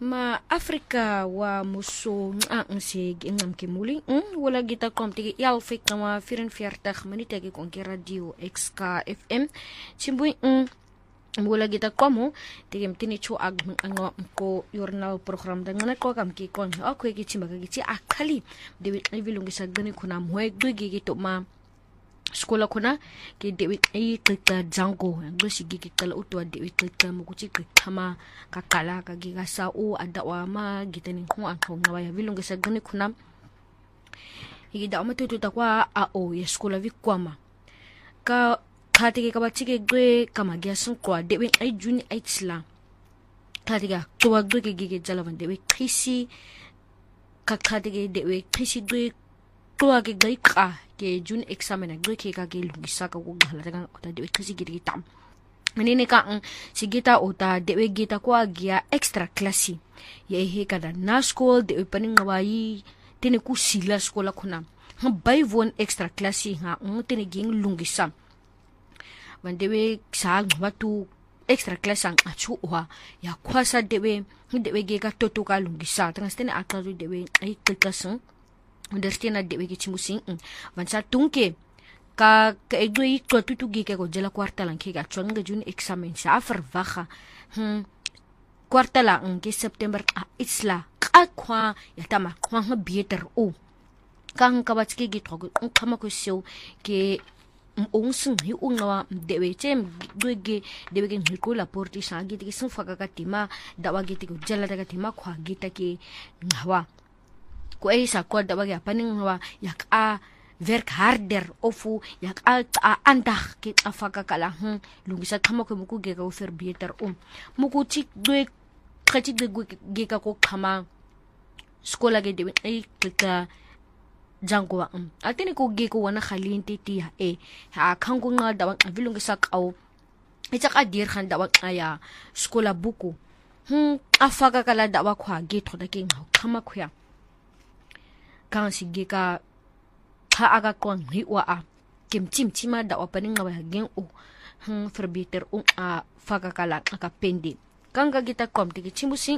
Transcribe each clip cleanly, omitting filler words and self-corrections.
ma Afrika wa muso se ngam muli wala gita komti yal fik kama 44 minute ke kon radio XK FM chimbu wala gita komo tigem tini chu ag ko journal program da ngana ko kam ki kon ako ki chimba ki akali de vilungi sagani kuna moy gigi to ma sekolah kuna ke dewi kita jango ngisi gigi kala utwa dewi kita mukuci kama kakala kagi gasa ada wama gita ni ko anko ngawaya vilungi sagani kuna higi da ma tutu takwa ya sekolah vikwama ka khatike kabachike gwe kama giasun kwa dewi juni aitsla khatike tuwa gwe gigi jalavan dewi krisi khatike dewi krisi gwe tuwa ke gai ka ke jun examiner gwe ke ka ke lungisa ka ko ghala daga ota dewe krisi giri tam menene ka sigita ota dewe gita kwa gia extra classy ye he kada na school dewe paning ngawai tene ku sila sekolah kuna bai von extra classy tene ging lungisa ban dewe sa ngwatu extra class ang achu wa ya kwasa dewe ge ka toto ka lungisa tanga stene akazu dewe ai klasan understand dewe ke chimusing vansa tungke ka egwe to tutu ge ko jela kwarta lang ke ga chwanga jun examen sa verwaga kwarta lang ke September isla kwa ya tama kwa beter kang kabatske ge to kama ko show ke sung hi ungawa dewe chem ge dewe ke hikola porti sa ge ke sun faga ka tima dawa ge ko jela daga tima kwa ge ta ke ngawa ko sa ko da bagya paning wa yak werk harder ofu yak andah ke afaka kala lungisa kama ko muku ge ka fer beter muku tik de khati de ge ka ko kama skola ge de ka jangwa atini ko ge ko wana khalinti ti ha khangu nga da vilungisa kaw itsak adir khan da aya skola buku afaka kala da wa khwa ge thoda ke nga kama khya kang sige ka aga kwang hi wa kim chima da opening nga gen verbiter faga kala ka pendi kang ga gita kom tiki chimusing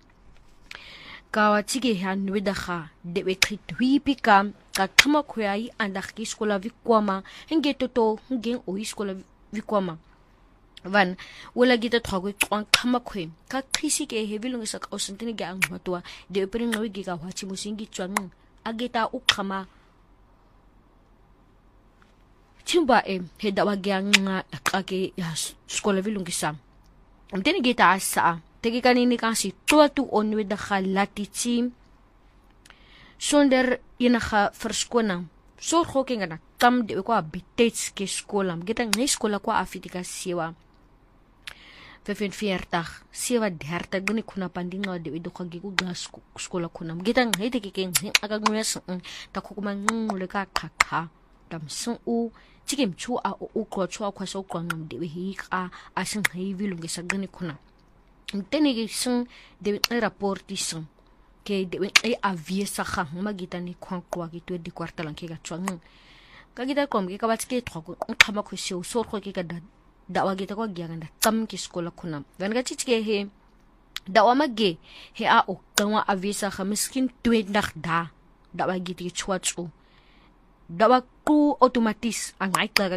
ka chige han wida kha de we khit wi pika ka kama khoyai andak ki skola vikwama henge toto gen skola vikwama van wala gita thogo kwang kama khoy ka khisi ke hevilung sa ka osentini ga ang matwa de opening nga wi ga wa chimusingi chwang agita ukama chimba heda wagyang nga akake skola vilungisa amteni gita asa tegi kanini kasi tuatu onwe da khalatichi sonder inaka verskona so khoking na tam de ko abitets ke skola gita ngai skola ko afitika siwa 45 siwa dharta gani kuna pandinga de do khagi ku gas skola kuna gita ngai de ke aga nguyas ta ko kuma ngule ka khakha tam sun chikim chu ko chu kwa so kwa ngam de hi ka asin hai vilungi sagani kuna tene ke sun de rapporti sun ke de avie sa kha magita ni khwa kwa ki to di kwarta lang ke ga chwang ka gita kom ke ka batske thoko khama khu so ko ke ka dawa gita ko gyanga tam ki skola kuna gan ga chichke he dawa magge he kanwa avisa kha miskin tuwe nak dawa giti chwachu dawa ku automatis ang